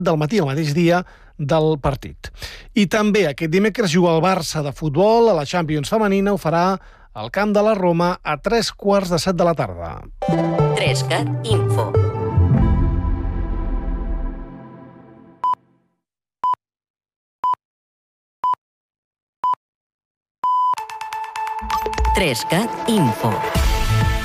del matí, el mateix dia del partit. I també aquest dimecres juga el Barça de futbol a la Champions femenina, ho farà al camp de la Roma a 15:45 de la tarda. 3CAT Info. Info.